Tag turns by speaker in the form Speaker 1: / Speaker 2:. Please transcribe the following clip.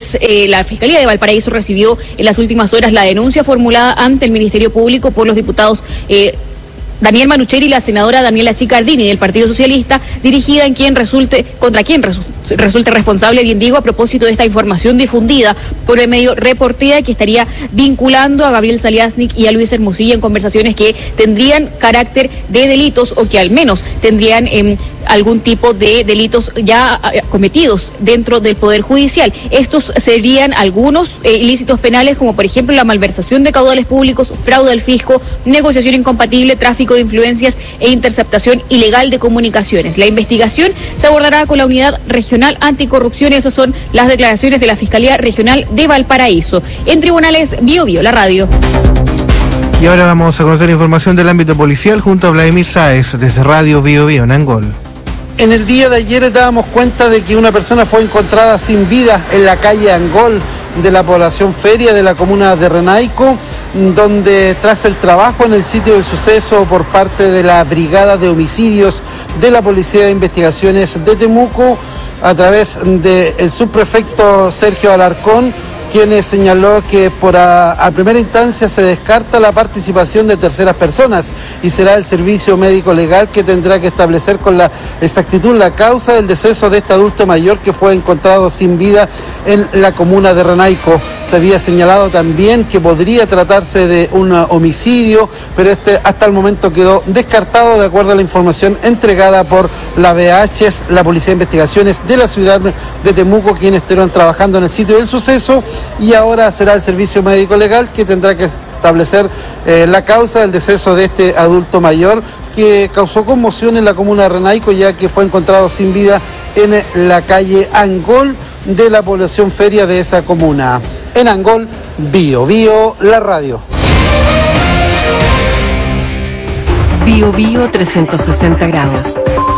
Speaker 1: la Fiscalía de Valparaíso recibió en las últimas horas la denuncia formulada ante el Ministerio Público por los diputados Daniel Manucheri y la senadora Daniela Chicardini del Partido Socialista, dirigida contra quien resulte responsable, bien digo, a propósito de esta información difundida por el medio Reportea, que estaría vinculando a Gabriel Saliasnik y a Luis Hermosilla en conversaciones que tendrían carácter de delitos o que al menos tendrían algún tipo de delitos ya cometidos dentro del Poder Judicial. Estos serían algunos ilícitos penales, como por ejemplo la malversación de caudales públicos, fraude al fisco, negociación incompatible, tráfico de influencias e interceptación ilegal de comunicaciones. La investigación se abordará con la Unidad Regional Anticorrupción. Esas son las declaraciones de la Fiscalía Regional de Valparaíso. En Tribunales Biobío, la radio.
Speaker 2: Y ahora vamos a conocer información del ámbito policial junto a Vladimir Sáez desde Radio Biobío en Angol.
Speaker 3: En el día de ayer dábamos cuenta de que una persona fue encontrada sin vida en la calle Angol de la población Feria de la comuna de Renaico, donde tras el trabajo en el sitio del suceso por parte de la Brigada de Homicidios de la Policía de Investigaciones de Temuco, a través del subprefecto Sergio Alarcón, quien señaló que a primera instancia se descarta la participación de terceras personas y será el servicio médico legal que tendrá que establecer con la exactitud la causa del deceso de este adulto mayor que fue encontrado sin vida en la comuna de Renaico. Se había señalado también que podría tratarse de un homicidio, pero hasta el momento quedó descartado de acuerdo a la información entregada por la BH, la Policía de Investigaciones de la ciudad de Temuco, quienes estuvieron trabajando en el sitio del suceso. Y ahora será el servicio médico legal que tendrá que establecer la causa del deceso de este adulto mayor que causó conmoción en la comuna de Renaico, ya que fue encontrado sin vida en la calle Angol de la población Feria de esa comuna. En Angol, Biobío, la radio.
Speaker 4: Biobío 360 grados.